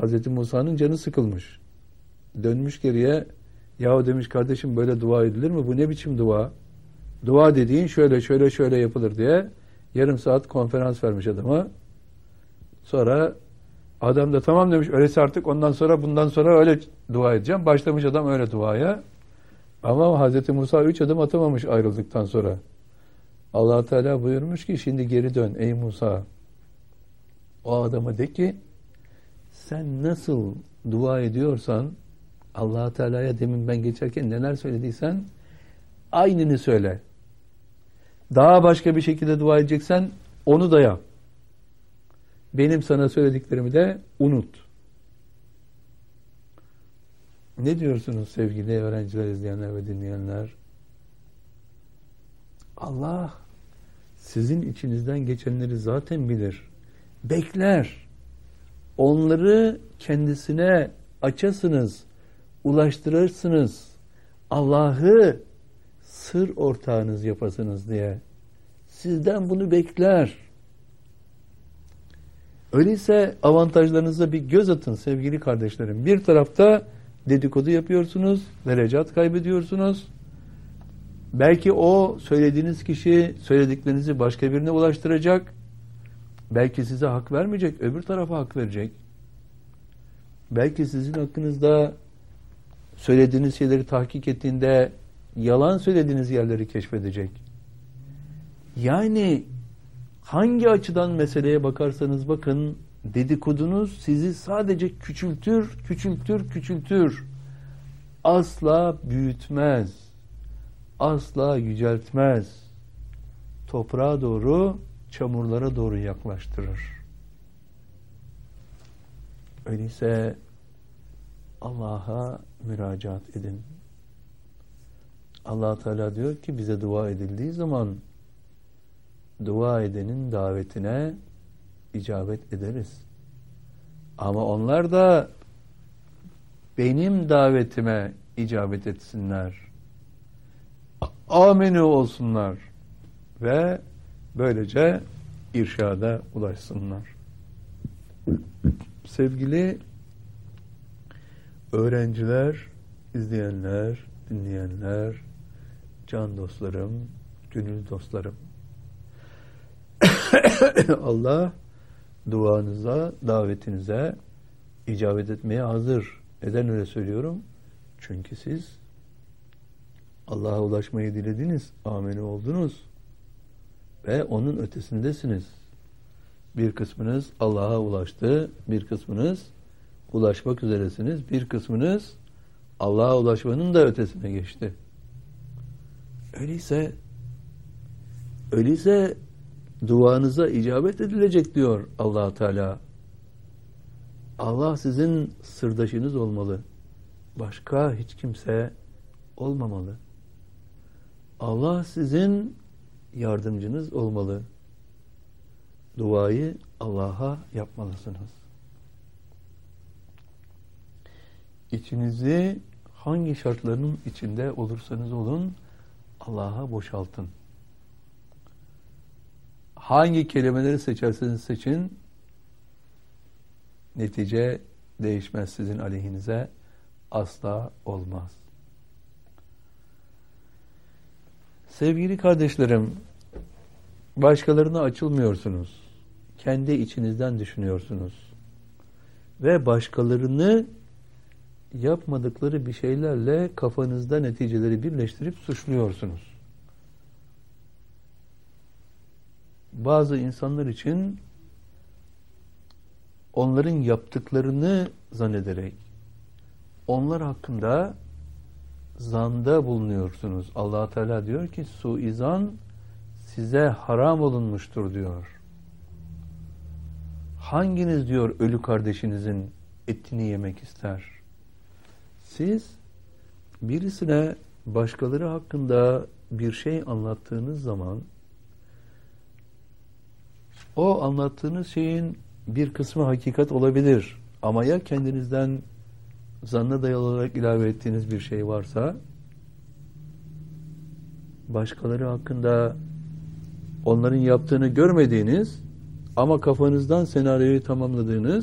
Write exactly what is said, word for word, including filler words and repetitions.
Hazreti Musa'nın canı sıkılmış. Dönmüş geriye, yahu demiş kardeşim böyle dua edilir mi? Bu ne biçim dua? Dua dediğin şöyle şöyle şöyle yapılır diye yarım saat konferans vermiş adama. Sonra adam da tamam demiş, öyleyse artık ondan sonra bundan sonra öyle dua edeceğim. Başlamış adam öyle duaya. Ama Hazreti Musa üç adım atamamış ayrıldıktan sonra. Allah Teala buyurmuş ki şimdi geri dön ey Musa. O adama de ki sen nasıl dua ediyorsan Allah Teala'ya demin ben geçerken neler söylediysen aynını söyle. Daha başka bir şekilde dua edeceksen onu da yap. Benim sana söylediklerimi de unut. Ne diyorsunuz sevgili öğrenciler, izleyenler ve dinleyenler? Allah sizin içinizden geçenleri zaten bilir. Bekler. Onları kendisine açasınız, ulaştırırsınız. Allah'ı sır ortağınız yapasınız diye. Sizden bunu bekler. Öyleyse avantajlarınıza bir göz atın sevgili kardeşlerim. Bir tarafta dedikodu yapıyorsunuz, derecat kaybediyorsunuz. Belki o söylediğiniz kişi söylediklerinizi başka birine ulaştıracak. Belki size hak vermeyecek, öbür tarafa hak verecek. Belki sizin hakkınızda söylediğiniz şeyleri tahkik ettiğinde yalan söylediğiniz yerleri keşfedecek. Yani hangi açıdan meseleye bakarsanız bakın, dedikodunuz sizi sadece küçültür, küçültür, küçültür. Asla büyütmez. Asla yüceltmez. Toprağa doğru, çamurlara doğru yaklaştırır. Öyleyse Allah'a müracaat edin. Allah Teala diyor ki bize dua edildiği zaman dua edenin davetine icabet ederiz. Ama onlar da benim davetime icabet etsinler. Amenü olsunlar ve böylece irşada ulaşsınlar. Sevgili öğrenciler, izleyenler, dinleyenler, can dostlarım, gönül dostlarım. Allah duanıza, davetinize icabet etmeye hazır. Neden öyle söylüyorum? Çünkü siz Allah'a ulaşmayı dilediniz, amenü oldunuz ve onun ötesindesiniz. Bir kısmınız Allah'a ulaştı, bir kısmınız ulaşmak üzeresiniz, bir kısmınız Allah'a ulaşmanın da ötesine geçti. Öyleyse öyleyse duanıza icabet edilecek diyor Allah Teala. Allah sizin sırdaşınız olmalı. Başka hiç kimse olmamalı. Allah sizin yardımcınız olmalı. Duayı Allah'a yapmalısınız. İçinizi hangi şartların içinde olursanız olun Allah'a boşaltın. Hangi kelimeleri seçerseniz seçin, netice değişmez sizin aleyhinize, asla olmaz. Sevgili kardeşlerim, başkalarına açılmıyorsunuz. Kendi içinizden düşünüyorsunuz. Ve başkalarını yapmadıkları bir şeylerle kafanızda neticeleri birleştirip suçluyorsunuz. Bazı insanlar için onların yaptıklarını zannederek onlar hakkında zanda bulunuyorsunuz. Allah Teala diyor ki suizan size haram olunmuştur diyor. Hanginiz diyor ölü kardeşinizin etini yemek ister? Siz birisine başkaları hakkında bir şey anlattığınız zaman o anlattığınız şeyin bir kısmı hakikat olabilir. Ama ya kendinizden zanna dayalı olarak ilave ettiğiniz bir şey varsa başkaları hakkında onların yaptığını görmediğiniz ama kafanızdan senaryoyu tamamladığınız